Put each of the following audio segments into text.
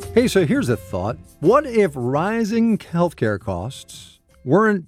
Hey, so here's a thought. What if rising healthcare costs weren't,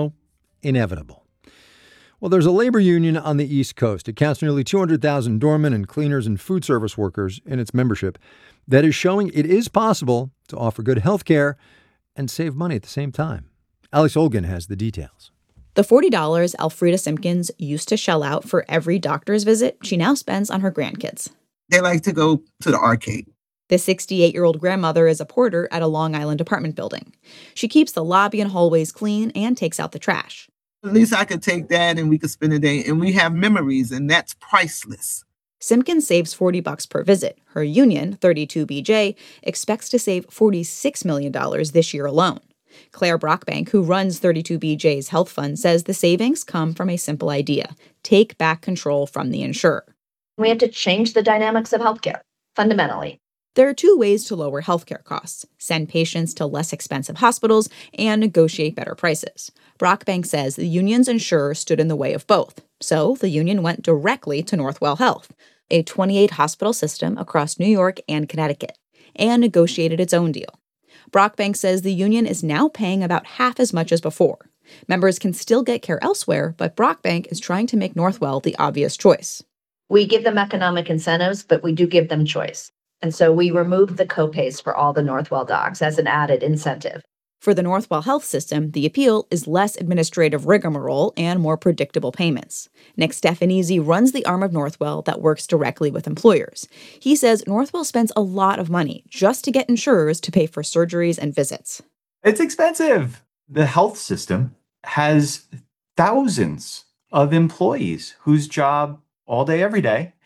inevitable? Well, there's a labor union on the East Coast. It counts nearly 200,000 doormen and cleaners and food service workers in its membership that is showing it is possible to offer good health care and save money at the same time. Alex Olgin has the details. The $40 Elfrida Simpkins used to shell out for every doctor's visit she now spends on her grandkids. They like to go to the arcade. The 68-year-old grandmother is a porter at a Long Island apartment building. She keeps the lobby and hallways clean and takes out the trash. At least I could take that and we could spend a day and we have memories, and that's priceless. Simpkins saves $40 per visit. Her union, 32BJ, expects to save $46 million this year alone. Claire Brockbank, who runs 32BJ's health fund, says the savings come from a simple idea: take back control from the insurer. We have to change the dynamics of healthcare, fundamentally. There are two ways to lower healthcare costs: send patients to less expensive hospitals and negotiate better prices. Brockbank says the union's insurer stood in the way of both. So the union went directly to Northwell Health, a 28-hospital system across New York and Connecticut, and negotiated its own deal. Brockbank says the union is now paying about half as much as before. Members can still get care elsewhere, but Brockbank is trying to make Northwell the obvious choice. We give them economic incentives, but we do give them choice. And so we removed the copays for all the Northwell docs as an added incentive. For the Northwell Health system, the appeal is less administrative rigmarole and more predictable payments. Nick Stefanese runs the arm of Northwell that works directly with employers. He says Northwell spends a lot of money just to get insurers to pay for surgeries and visits. It's expensive. The health system has thousands of employees whose job all day, every day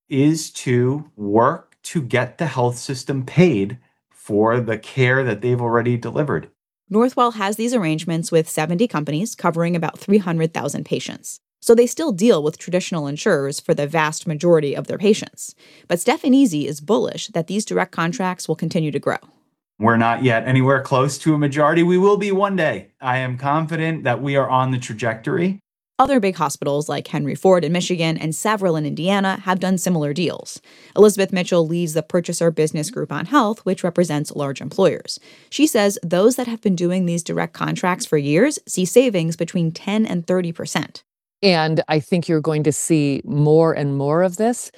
is to work to get the health system paid for the care that they've already delivered. Northwell has these arrangements with 70 companies covering about 300,000 patients. So they still deal with traditional insurers for the vast majority of their patients. But Stefanese is bullish that these direct contracts will continue to grow. We're not yet anywhere close to a majority. We will be one day. I am confident that we are on the trajectory. Other big hospitals like Henry Ford in Michigan and Savril in Indiana have done similar deals. Elizabeth Mitchell leads the Purchaser Business Group on Health, which represents large employers. She says those that have been doing these direct contracts for years see savings between 10 and 30%. And I think you're going to see more and more of this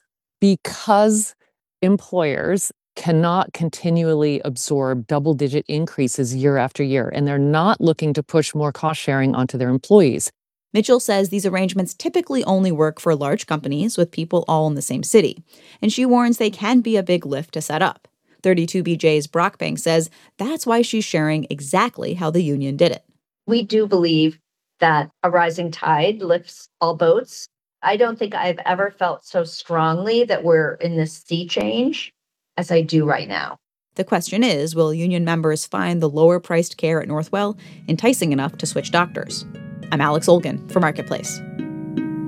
because employers cannot continually absorb double-digit increases year after year, and they're not looking to push more cost sharing onto their employees. Mitchell says these arrangements typically only work for large companies with people all in the same city, and she warns they can be a big lift to set up. 32BJ's Brockbank says that's why she's sharing exactly how the union did it. We do believe that a rising tide lifts all boats. I don't think I've ever felt so strongly that we're in this sea change as I do right now. The question is, will union members find the lower-priced care at Northwell enticing enough to switch doctors? I'm Alex Olgin for Marketplace.